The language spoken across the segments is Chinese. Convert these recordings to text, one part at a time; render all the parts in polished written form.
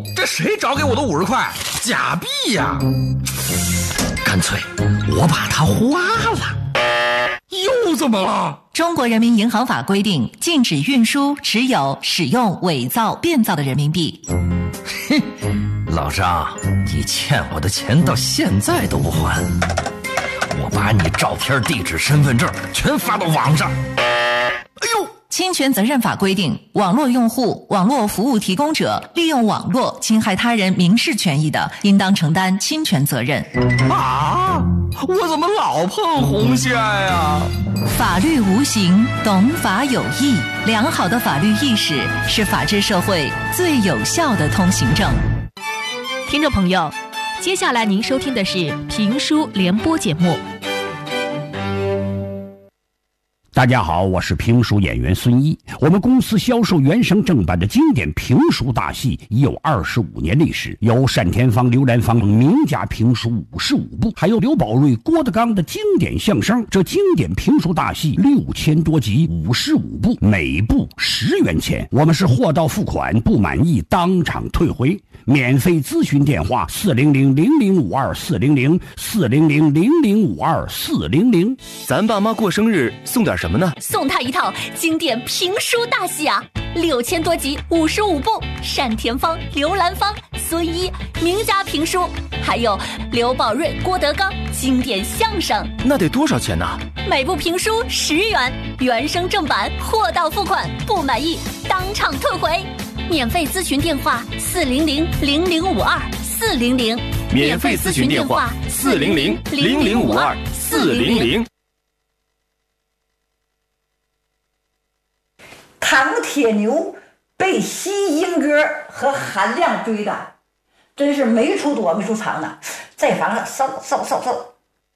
这谁找给我的50块？假币呀！干脆我把它花了。又怎么了？ 中国人民银行法规定，禁止运输、持有、使用伪造、变造的人民币。 哼，老张，你欠我的钱到现在都不还，我把你照片、地址、身份证全发到网上。哎呦！ 侵权责任法规定，网络用户、网络服务提供者利用网络侵害他人民事权益的，应当承担侵权责任。 啊！我怎么老碰红线呀？ 法律无形，懂法有义。良好的法律意识是法治社会最有效的通行证。 听众朋友，接下来您收听的是评书联播节目。 大家好，我是评书演员孙一。我们公司销售原声正版的经典评书大戏已有25年历史，有单田芳、刘兰芳名家评书55部，还有刘宝瑞、郭德纲的经典相声。这经典评书大戏6000多集，55部，每部10元钱。我们是货到付款，不满意当场退回。免费咨询电话400-0052-400，400-0052-400。 咱爸妈过生日送点什么呢？ 送他一套经典评书大戏啊，6000多集，55部，单田芳、刘兰芳、孙一名家评书，还有刘宝瑞、郭德纲经典相声。 那得多少钱呢？ 每部评书10元，原声正版，货到付款，不满意当场退回。免费咨询电话400-0052-400， 免费咨询电话400-0052-400。 唐铁牛被西英哥和韩亮追的，真是没处躲没处藏的，在房上嗖，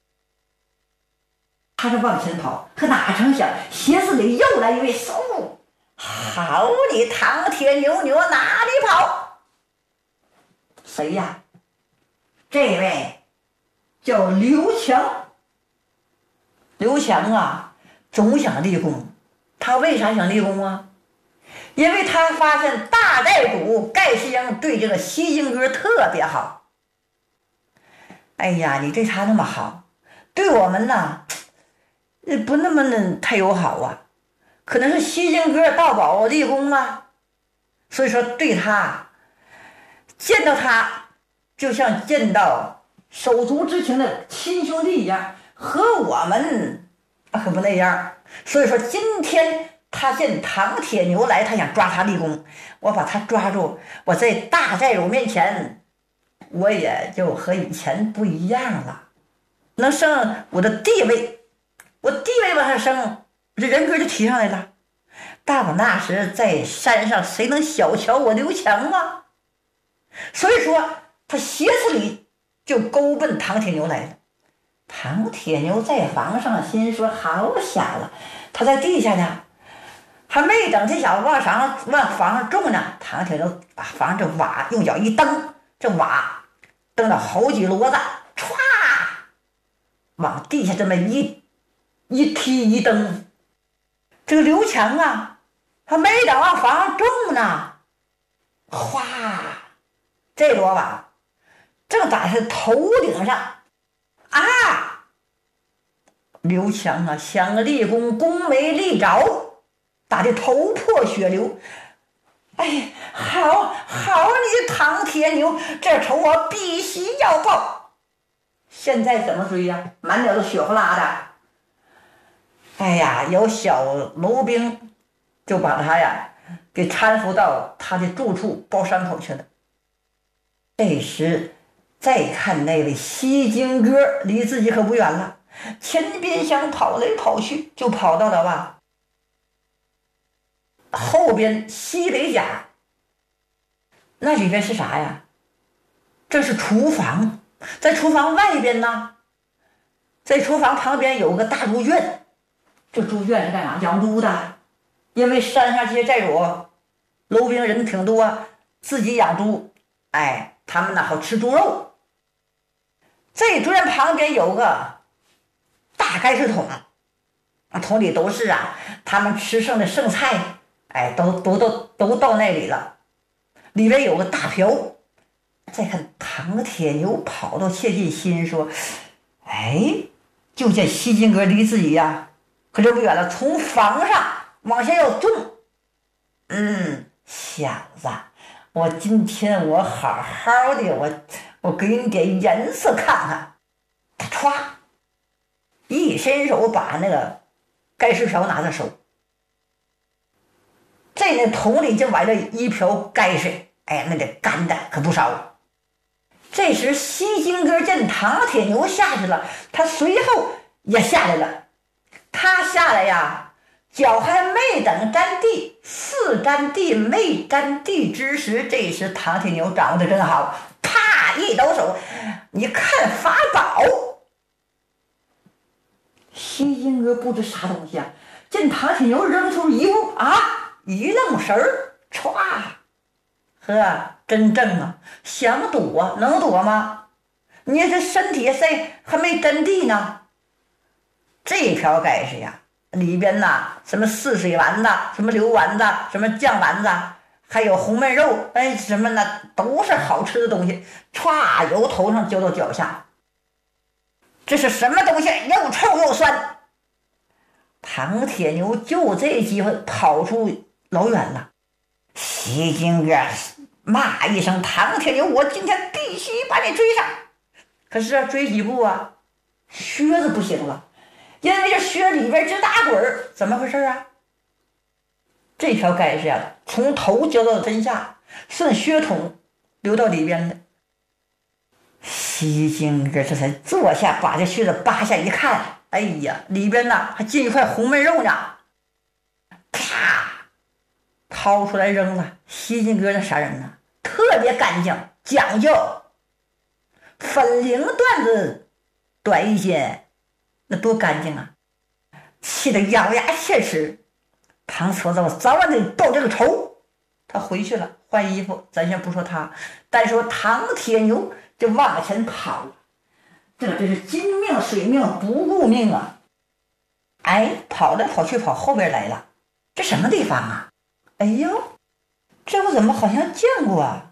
他是往前跑，可哪成想斜子里又来一位，嗖！好你唐铁牛哪里跑？谁呀？这位叫刘强。刘强啊，总想立功。他为啥想立功啊？因为他发现大寨主盖世英对这个西英哥特别好。哎呀，你对他那么好，对我们呢不那么太友好啊。可能是西英哥盗宝立功啊，所以说对他见到他就像见到手足之情的亲兄弟一样，和我们可不那样。所以说今天他见唐铁牛来，他想抓他立功，我把他抓住，我在大寨主面前我也就和以前不一样了，能升我的地位，我地位往上升，这人格就提上来了。大我那时在山上，谁能小瞧我刘强啊？所以说他斜刺里就勾奔唐铁牛来了。唐铁牛在房上心说好傻了，他在地下呢，还没等这小子往房上中呢，唐铁牛把房上这瓦用脚一蹬，这瓦蹬到好几摞子，歘往地下这么一踢一蹬。这个刘强啊，他没等往房上中呢，哗，这摞瓦正打他头顶上啊！刘强啊，想立功，功没立着，打得头破血流。哎，好你唐铁牛，这仇我必须要报。现在怎么追呀？满脸都血呼啦的。哎呀，有小楼兵就把他呀给搀扶到他的住处包山口去了。这时再看那位西京哥，离自己可不远了，前边想跑来跑去，就跑到了后边西北角。那里边是啥呀？这是厨房，在厨房外边呢，在厨房旁边有个大猪圈。这猪圈是干啥？养猪的。因为山上这些寨主楼兵人挺多，自己养猪，哎，他们呢好吃猪肉。这猪圈旁边有个大盖世桶，桶里都是他们吃剩的剩菜，哎，都到那里了。里边有个大瓢， 再看唐铁牛跑到切近，心说：“哎，就见西金阁离自己呀，可就不远了，从房上往下要中。小子，我今天我好好的，我给你点颜色看看。”他歘一伸手把那个盖世瓢拿在手，在那桶里就崴了一瓢盖水，哎，那得干的可不少。这时西金哥见唐铁牛下去了，他随后也下来了。他下来呀，脚还没等沾地，似沾地没沾地之时，这时唐铁牛掌握的真好，啪一抖手，你看法宝。西金哥不知啥东西啊，见唐铁牛扔出一物一愣神儿，歘，呵，真正啊，想躲能躲吗？你这身体还没沾地呢。这瓢盖是呀，里边呐，什么四水丸子，什么溜丸子，什么酱丸子，还有红焖肉，什么的都是好吃的东西。歘，由头上浇到脚下，这是什么东西？又臭又酸。唐铁牛就这机会跑出老远了。西金哥骂一声：“唐铁牛，我今天必须把你追上！”可是追几步啊，靴子不行了，因为这靴里边直打滚，怎么回事啊？这条盖是呀，从头浇到身下，顺靴筒流到里边的。西金哥这才坐下，把这靴子扒下一看，哎呀，里边呢还进一块红焖肉呢，啪，掏出来扔了。西金哥这啥人呢？特别干净讲究，粉绫缎子短一截，那多干净啊！气得咬牙切齿。唐矬子，我早晚得报这个仇。他回去了换衣服，咱先不说他，单说唐铁牛就往前跑了。这真是金命水命不顾命啊！哎，跑来跑去跑后边来了，这什么地方啊？哎呦，这我怎么好像见过啊？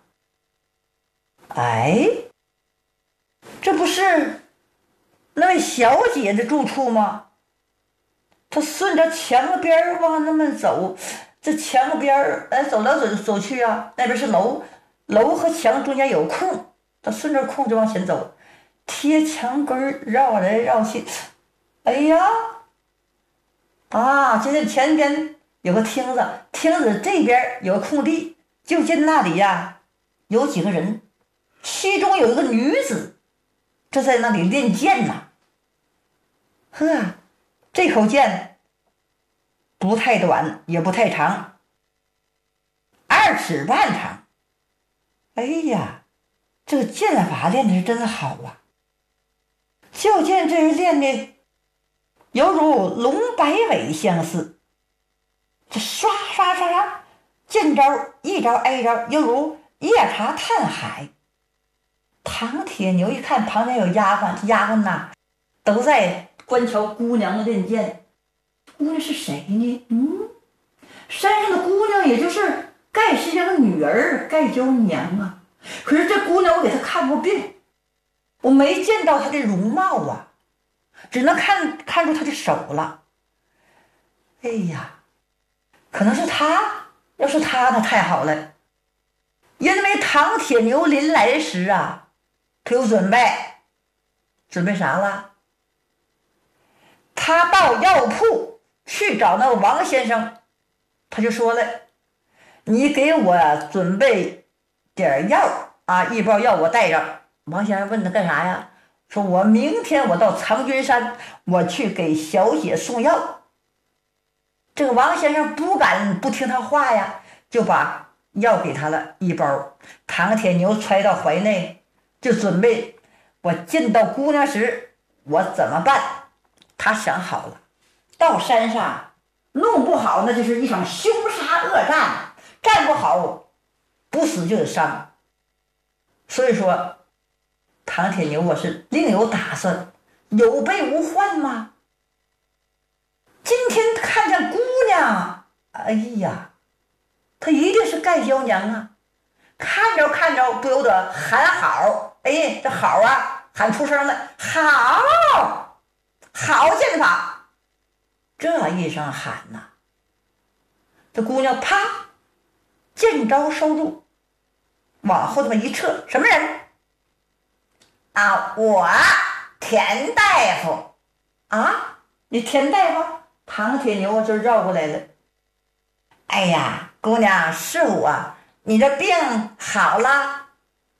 哎，这不是那位小姐的住处吗？他顺着墙边往那么走，这墙边走来走去啊，那边是楼和墙中间有空，他顺着空就往前走，贴墙根绕来绕去。哎呀，就在前边有个厅子，厅子这边有个空地，就见那里呀有几个人，其中有一个女子，这在那里练剑呢。呵，这口剑不太短也不太长，2尺半长。哎呀，这个剑法练的是真好啊！就见这人练的犹如龙摆尾相似，这刷刷刷刷，剑招一招挨一招，犹如夜叉探海。唐铁牛一看旁边有丫鬟呐都在观瞧姑娘练剑。姑娘是谁呢？山上的姑娘也就是盖世上的女儿盖娇娘啊。可是这姑娘我给她看过病，我没见到她的容貌啊，只能看出她的手了。哎呀，可能是她，要是她那太好了。因为唐铁牛临来时啊，他有准备啥了？他到药铺去找那个王先生，他就说了：“你给我准备点药啊，一包药我带着。”王先生问他干啥呀？说我明天我到长君山，我去给小姐送药。这个王先生不敢不听他话呀，就把药给他了一包。唐铁牛揣到怀内，就准备我见到姑娘时我怎么办？他想好了，到山上弄不好那就是一场凶杀恶战，战不好不死就得伤。所以说唐铁牛我是另有打算，有备无患吗？今天看见姑娘，哎呀，她一定是盖娇娘啊， 看着看着不由得喊好，哎，这好啊，喊出声了，好，好剑法。这一声喊呐，这姑娘啪，剑招收住，往后这么一撤，什么人？啊，我田大夫。啊，你田大夫？唐铁牛就绕过来了。哎呀，姑娘，是我，你这病好了？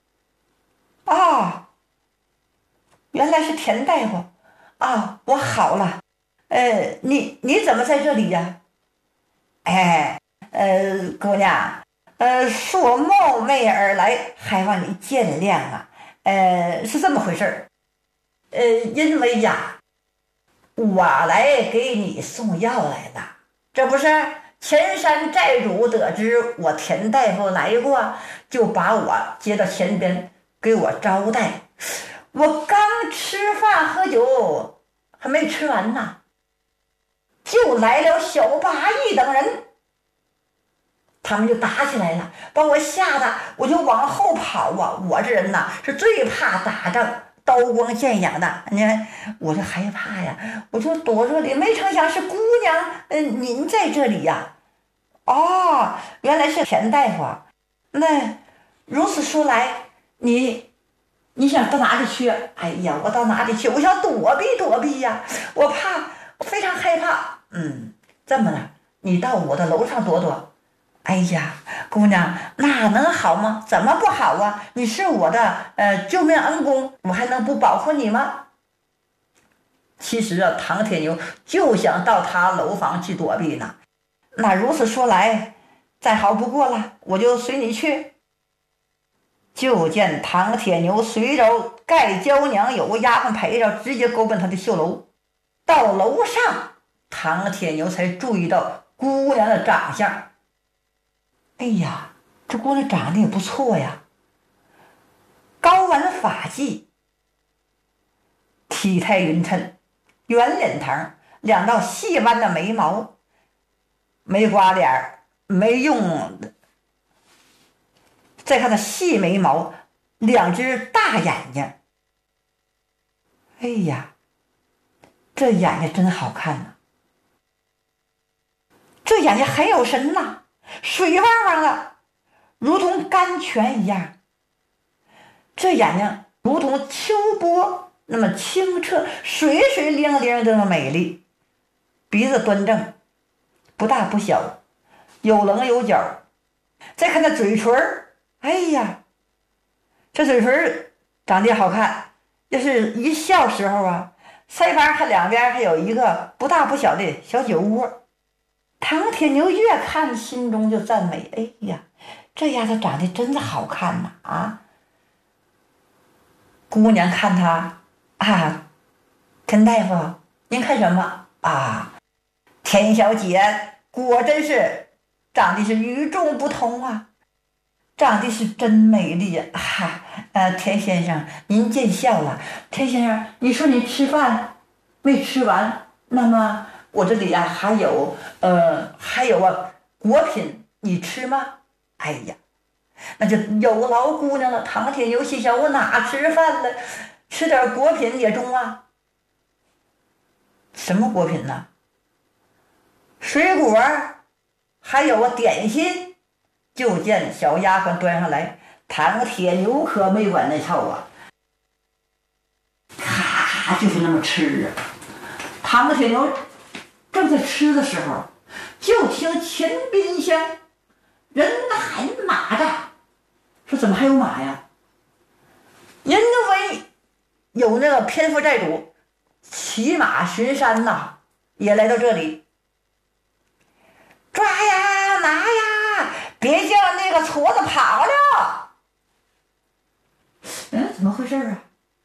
哦，原来是田大夫啊，我好了。你怎么在这里呀？哎，姑娘，恕我冒昧而来，还望你见谅啊。是这么回事儿。因为呀，我来给你送药来了，这不是前山寨主得知我田大夫来过，就把我接到前边给我招待。我刚吃饭喝酒还没吃完呢，就来了小八义等人，他们就打起来了，把我吓得我就往后跑啊！我这人呐是最怕打仗，刀光剑影的，你看我就害怕呀，我就躲这里，没成想是姑娘，您在这里呀？哦，原来是田大夫啊。那如此说来，你想到哪里去？哎呀，我到哪里去？我想躲避躲避呀，我怕，我非常害怕。这么的，你到我的楼上躲躲。哎呀，姑娘，那能好吗？怎么不好啊？你是我的救命恩公，我还能不保护你吗？其实啊，唐铁牛就想到他楼房去躲避呢。那如此说来，再好不过了，我就随你去。就见唐铁牛随着盖娇娘有个丫鬟陪着，直接勾奔他的绣楼。到楼上，唐铁牛才注意到姑娘的长相。哎呀，这姑娘长得也不错呀，高挽发髻，体态匀称，圆脸膛，两道细弯的眉毛，没刮脸，没用。再看她细眉毛，两只大眼睛。哎呀，这眼睛真好看呐！这眼睛很有神呐，水汪汪的，如同甘泉一样。这眼睛如同秋波那么清澈，水水灵灵的那么美丽。鼻子端正，不大不小，有棱有角。再看那嘴唇，哎呀，这嘴唇长得也好看，就是一笑时候啊，腮帮它两边还有一个不大不小的小酒窝。唐铁牛越看心中就赞美，哎呀，这丫头长得真的好看呐！啊，姑娘看她啊，田大夫，您看什么啊？田小姐果真是长得是与众不同啊，长得是真美丽啊！田先生您见笑了。田先生，你说你吃饭没吃完，那么我这里啊还有果品，你吃吗？哎呀，那就有劳姑娘了。唐铁牛心想，我哪吃饭了，吃点果品也中啊。什么果品呢？水果，还有点心。就见小丫鬟端上来，唐铁牛可没管那套啊，咔就是那么吃啊。唐铁牛正在吃的时候，就听前边厢人喊马的，说怎么还有马呀？因为有那个偏副寨主骑马巡山呐，也来到这里。抓呀拿呀，别叫那个矬子跑了。怎么回事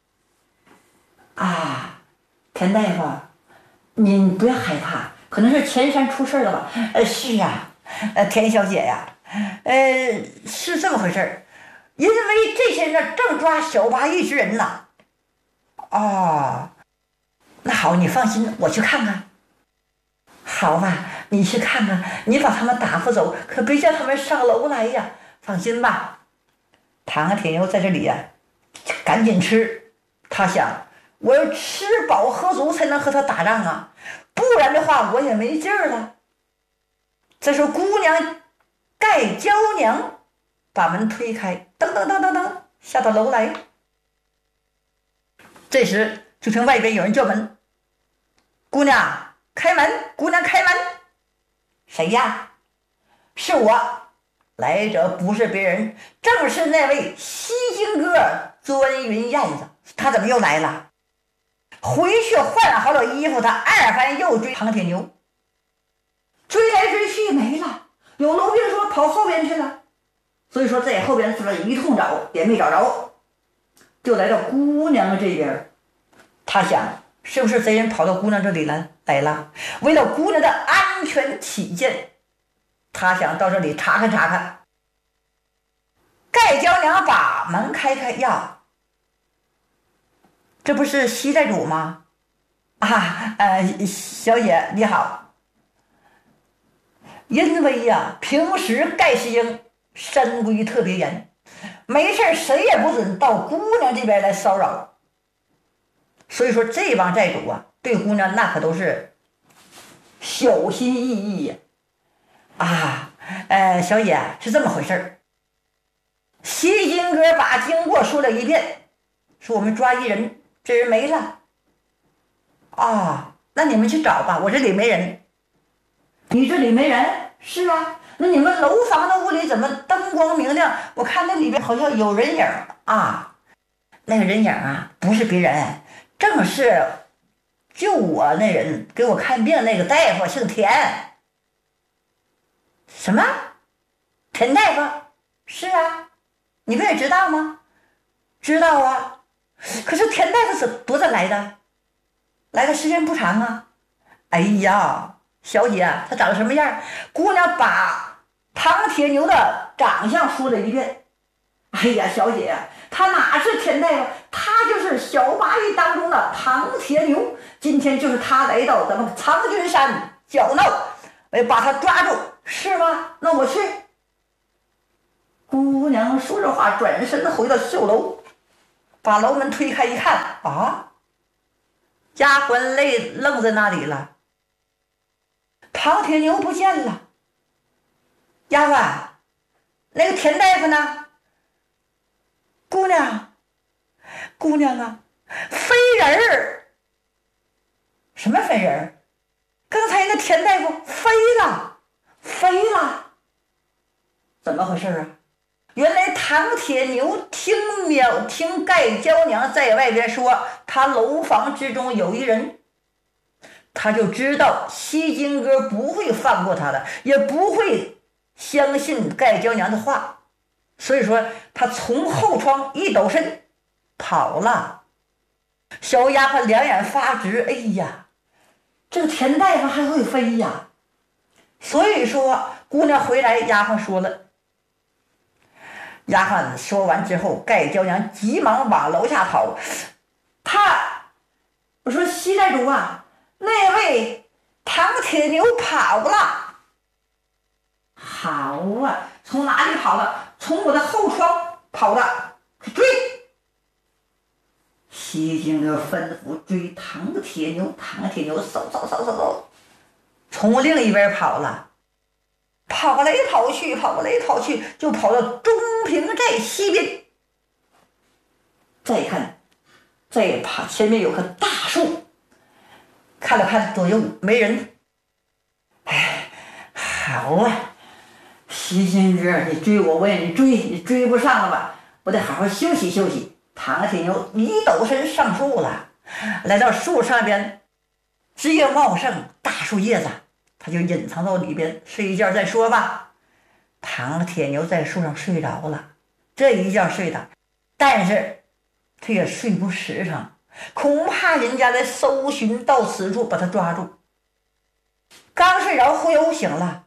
啊？田大夫，您不要害怕，可能是前山出事了吧？是啊，田小姐呀，是这么回事，因为这些人正抓小八义之人呢。哦，那好，你放心，我去看看。好吧，你去看看，你把他们打发走，可别叫他们上楼来呀。放心吧， 唐铁牛在这里呀，赶紧吃。他想，我要吃饱喝足才能和他打仗啊，不然的话我也没劲儿了。这时候姑娘盖娇娘把门推开，噔噔噔噔噔下到楼来。这时就听外边有人叫门：“姑娘开门，姑娘开门。”谁呀？是我。来者不是别人，正是那位西京哥钻云燕子。他怎么又来了？回去换好了衣服，他二番又追唐铁牛，追来追去没了。有楼兵说跑后边去了，所以说在后边是一通找也没找着，就来到姑娘这边。他想，是不是贼人跑到姑娘这里来了？为了姑娘的安全起见，他想到这里查看查看。盖娇娘把门开呀，这不是西寨主吗？小姐你好。因为呀，平时盖世英山规特别严，没事谁也不准到姑娘这边来骚扰。所以说这帮寨主啊，对姑娘那可都是小心翼翼呀。小姐是这么回事。西金哥把经过说了一遍，说我们抓一人，这人没了。那你们去找吧，我这里没人。你这里没人？是啊，那你们楼房的屋里怎么灯光明亮？我看那里边好像有人影啊。那个人影啊，不是别人，正是救我那人，给我看病那个大夫，姓田。什么？田大夫？是啊，你不也知道吗？知道啊。可是田大夫是多早来的？来的时间不长啊。哎呀，小姐，他长什么样？姑娘把唐铁牛的长相说了一遍。哎呀，小姐，他哪是田大夫？他就是小蚂蚁当中的唐铁牛。今天就是他来到咱们苍君山搅闹，我要把他抓住，是吗？那我去。姑娘说着话，转身回到绣楼，把楼门推开一看，丫鬟愣在那里了。唐铁牛不见了。丫鬟，那个田大夫呢？姑娘啊，飞人儿。什么飞人儿？刚才那田大夫飞了。怎么回事啊？原来唐铁牛听盖娇娘在外边说他楼房之中有一人，他就知道西金哥不会放过他的，也不会相信盖娇娘的话，所以说他从后窗一抖身跑了。小丫鬟两眼发直，哎呀，这个田大夫还会飞呀。所以说姑娘回来，丫鬟说了。丫鬟说完之后，盖娇娘急忙往楼下跑。我说西寨主啊，那位唐铁牛跑了。好啊，从哪里跑的？从我的后窗跑的，追。西京哥吩咐追唐铁牛，唐铁牛嗖，从另一边跑了。跑来跑去，就跑到中平寨西边。再看，前面有棵大树，看了看左右没人。好啊，西金哥，你追我也你追不上了吧？我得好好休息休息。唐铁牛一抖身上树了，来到树上边，枝叶茂盛，大树叶子。他就隐藏到里边，睡一觉再说吧。唐铁牛在树上睡着了，这一觉睡的，但是他也睡不实诚，恐怕人家来搜寻到此处把他抓住。刚睡着忽悠醒了，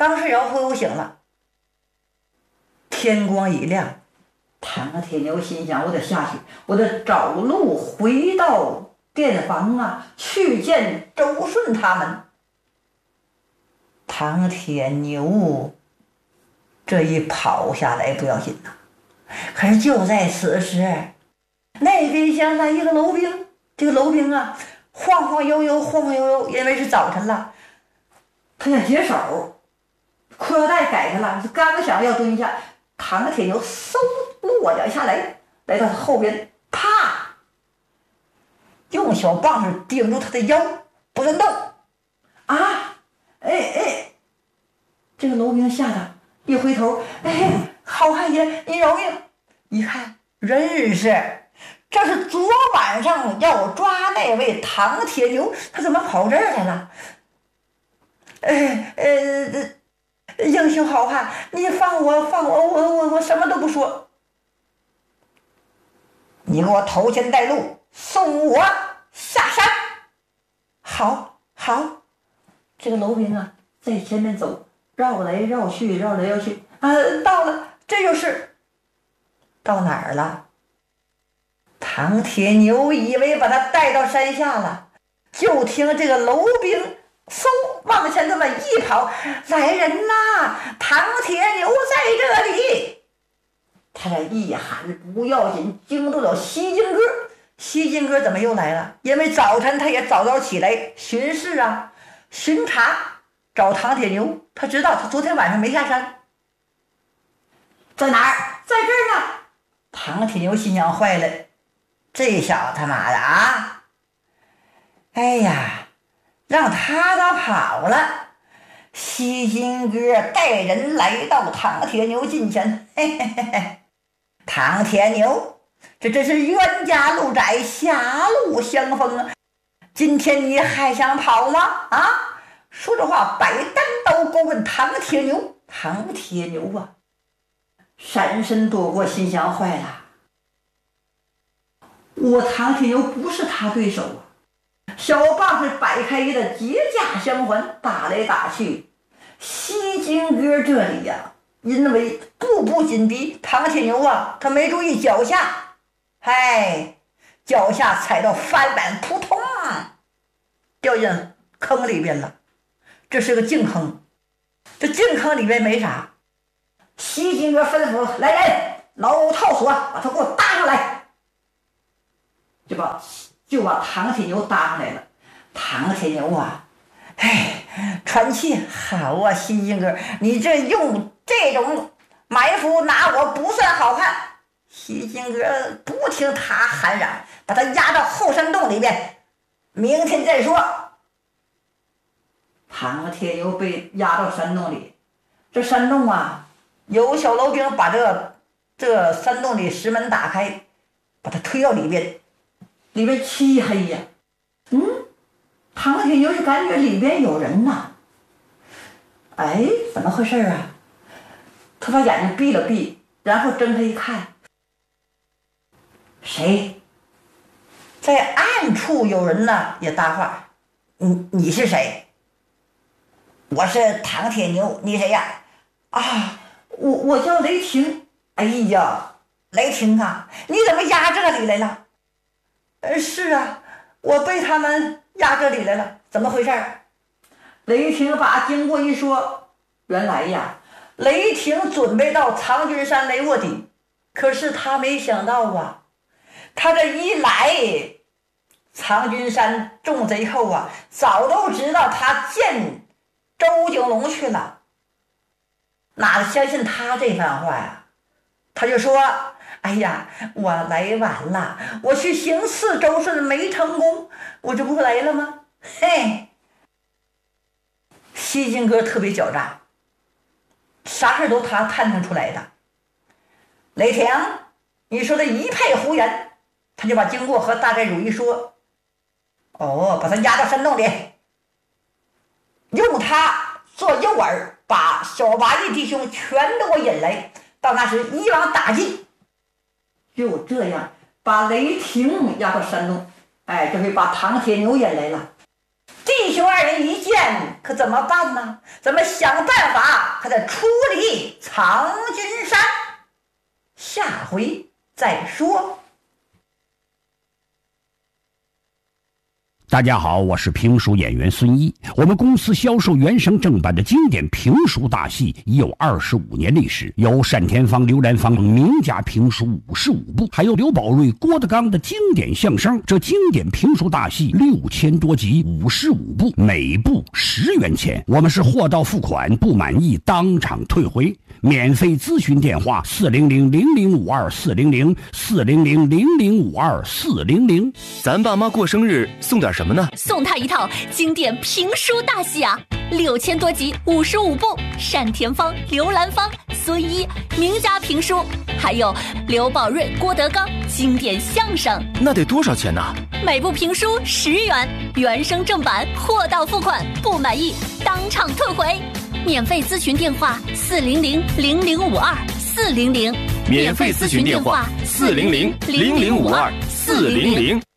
天光一亮，唐铁牛心想，我得下去，我得找路回到店房啊，去见周顺他们。唐铁牛这一跑下来不要紧呐， 可是就在此时，那边厢来一个楼兵，这个楼兵啊，晃晃悠悠，因为是早晨了，他想解手，裤腰带改开了，刚想要蹲下，唐铁牛嗖落脚下来，来到他后边，啪，用小棒子顶住他的腰，不能动。啊，这个楼兵吓得一回头，好汉爷，你饶命！一看认识，这是昨晚上要抓那位唐铁牛，他怎么跑这儿来了？英雄好汉，你放我，我什么都不说，你给我头前带路，送我下山。好，这个楼兵啊，在前面走，绕来绕去，到了，这就是到哪儿了？唐铁牛以为把他带到山下了，就听这个楼兵嗖往前这么一跑，来人呐！唐铁牛在这里！他这一喊不要紧，惊动了西京哥。西京哥怎么又来了？因为早晨他也早早起来巡视啊，巡查找唐铁牛。他知道他昨天晚上没下山，在哪儿？在这儿呢。唐铁牛心想坏了，这小他妈的啊！哎呀，让他都跑了。西金哥带人来到唐铁牛近前，唐铁牛，这真是冤家路窄，狭路相逢啊！今天你还想跑吗？啊！说这话，摆单刀过问唐铁牛。唐铁牛啊，闪身躲过，心想坏了，我唐铁牛不是他对手啊！小棒是摆开的结架相还，打来打去。西京哥这里呀，因为步步紧逼，唐铁牛啊，他没注意脚下，脚下踩到翻板，扑通掉进坑里边了。这是个净坑，这净坑里面没啥。西京哥吩咐来人，牢套索，把他给我搭上来。就把唐铁牛搭上来了。唐铁牛啊，喘气，好啊，西京哥，你这用这种埋伏拿我不算好汉。西京哥不听他喊嚷，把他压到后山洞里边，明天再说。唐铁牛被压到山洞里，这山洞啊，有小楼兵把这山洞里石门打开，把他推到里边，里边漆黑呀。唐铁牛就感觉里边有人呐，怎么回事啊？他把眼睛闭了闭，然后睁开一看，谁？在暗处有人呢，也搭话，你是谁？我是唐铁牛，你谁呀？我叫雷霆。哎呀，雷霆啊，你怎么压这里来了？是啊，我被他们压这里来了，怎么回事？雷霆把经过一说，原来呀，雷霆准备到藏军山来卧底，可是他没想到啊，他这一来，藏军山众贼后啊，早都知道他见周景龙去了，哪相信他这番话呀？他就说：“哎呀，我来晚了，我去行刺周顺没成功，我这不来了吗？”西京哥特别狡诈，啥事都他探听出来的。雷霆，你说的一派胡言，他就把经过和大概主一说。把他压到山洞里，用他做诱饵，把小八义弟兄全都给我引来，到那时一网打尽。就这样把雷霆压到山洞，这回把唐铁牛引来了。弟兄二人一见，可怎么办呢？怎么想办法还得出离藏军山？下回再说。 大家好，我是评书演员孙一。我们公司销售原声正版的经典评书大戏已有25年历史，有单田芳、刘兰芳名家评书55部，还有刘宝瑞、郭德纲的经典相声。这经典评书大戏6000多集，55部，每部10元钱。我们是货到付款，不满意当场退回。免费咨询电话400-0052-400，400-0052-400。 咱爸妈过生日送点什么呢？ 送他一套经典评书大戏啊，6000多集，55部，单田芳、刘兰芳、孙一名家评书，还有刘宝瑞、郭德纲经典相声。 那得多少钱呢？ 每部评书10元，原声正版，货到付款，不满意当场退回。免费咨询电话400-0052-400， 免费咨询电话400-0052-400。